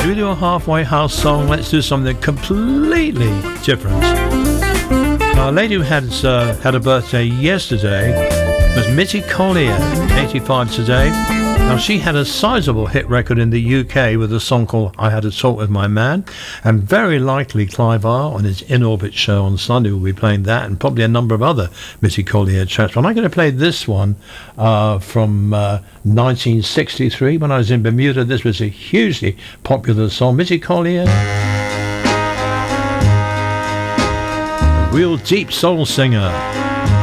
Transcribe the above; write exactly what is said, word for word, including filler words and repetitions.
we do a halfway house song, let's do something completely different. Now, a lady who had, uh, had a birthday yesterday was Mitty Collier, eighty-five today. Now, she had a sizable hit record in the U K with a song called I Had a Talk With My Man, and very likely Clive R on his In Orbit show on Sunday will be playing that, and probably a number of other Mitty Collier tracks. But I'm going to play this one uh, from uh, nineteen sixty-three when I was in Bermuda. This was a hugely popular song. Mitty Collier, a real deep soul singer.